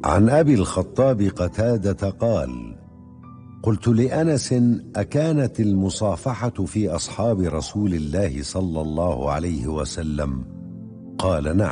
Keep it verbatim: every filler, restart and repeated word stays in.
عن أبي الخطاب قتادة قال: قلت لأنس: أكانت المصافحة في أصحاب رسول الله صلى الله عليه وسلم؟ قال: نعم.